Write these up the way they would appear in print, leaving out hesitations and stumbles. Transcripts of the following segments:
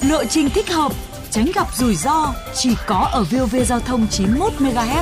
lộ trình thích hợp, tránh gặp rủi ro, chỉ có ở VOV Giao thông 91 MHz.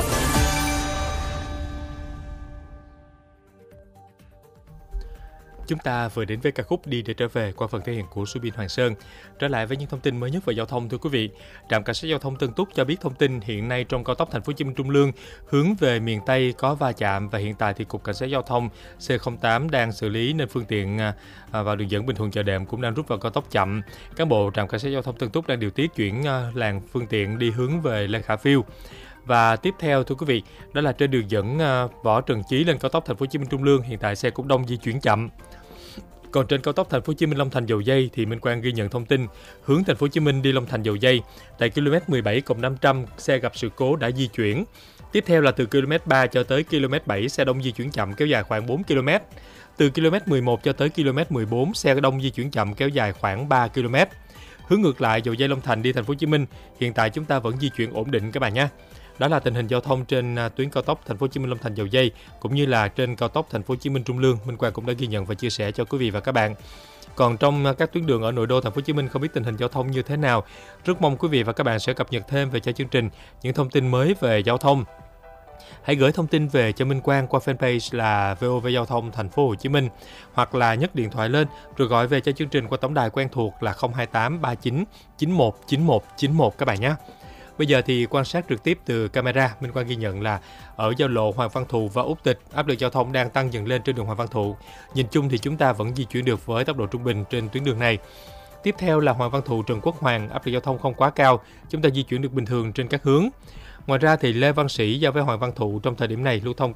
Chúng ta vừa đến với ca khúc Đi để trở về qua phần thể hiện của Subin Hoàng Sơn. Trở lại với những thông tin mới nhất về giao thông, thưa quý vị. Trạm Cảnh sát Giao thông Tân Túc cho biết thông tin hiện nay trong cao tốc Thành phố Hồ Chí Minh Trung Lương hướng về miền Tây có va chạm và hiện tại thì Cục Cảnh sát Giao thông C08 đang xử lý nên phương tiện vào đường dẫn Bình Thuận Chợ Đệm cũng đang rút vào cao tốc chậm. Cán bộ Trạm Cảnh sát Giao thông Tân Túc đang điều tiết chuyển làn phương tiện đi hướng về Lê Khả Phiêu. Và tiếp theo thưa quý vị, đó là trên đường dẫn Võ Trần Chí lên cao tốc Thành phố Hồ Chí Minh Trung Lương, hiện tại xe cũng đông di chuyển chậm. Còn trên cao tốc Thành phố Hồ Chí Minh Long Thành Dầu Giây thì Minh Quang ghi nhận thông tin hướng Thành phố Hồ Chí Minh đi Long Thành Dầu Giây tại km 17+500 xe gặp sự cố đã di chuyển. Tiếp theo là từ km 3 cho tới km 7 xe đông di chuyển chậm kéo dài khoảng 4 km. Từ km 11 cho tới km 14 xe đông di chuyển chậm kéo dài khoảng 3 km. Hướng ngược lại Dầu Giây Long Thành đi Thành phố Hồ Chí Minh, hiện tại chúng ta vẫn di chuyển ổn định các bạn nhé. Đó là tình hình giao thông trên tuyến cao tốc Thành phố Hồ Chí Minh Long Thành Dầu Giây cũng như là trên cao tốc Thành phố Hồ Chí Minh Trung Lương. Minh Quang cũng đã ghi nhận và chia sẻ cho quý vị và các bạn. Còn trong các tuyến đường ở nội đô Thành phố Hồ Chí Minh không biết tình hình giao thông như thế nào. Rất mong quý vị và các bạn sẽ cập nhật thêm về cho chương trình những thông tin mới về giao thông. Hãy gửi thông tin về cho Minh Quang qua fanpage là VOV Giao thông Thành phố Hồ Chí Minh hoặc là nhấc điện thoại lên rồi gọi về cho chương trình qua tổng đài quen thuộc là 028 39 91 91 91 các bạn nhé. Bây giờ thì quan sát trực tiếp từ camera, Minh Quang ghi nhận là ở giao lộ Hoàng Văn Thụ và Úc Tịch, áp lực giao thông đang tăng dần lên trên đường Hoàng Văn Thụ. Nhìn chung thì chúng ta vẫn di chuyển được với tốc độ trung bình trên tuyến đường này. Tiếp theo là Hoàng Văn Thụ Trần Quốc Hoàng, áp lực giao thông không quá cao, chúng ta di chuyển được bình thường trên các hướng. Ngoài ra thì Lê Văn Sĩ giao với Hoàng Văn Thụ trong thời điểm này lưu thông